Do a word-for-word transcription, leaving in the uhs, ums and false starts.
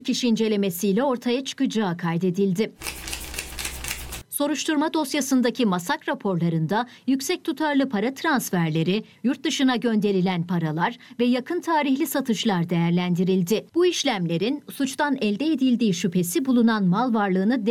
kişi incelemesiyle ortaya çıkacağı kaydedildi. Soruşturma dosyasındaki MASAK raporlarında yüksek tutarlı para transferleri, yurt dışına gönderilen paralar ve yakın tarihli satışlar değerlendirildi. Bu işlemlerin suçtan elde edildiği şüphesi bulunan mal varlığını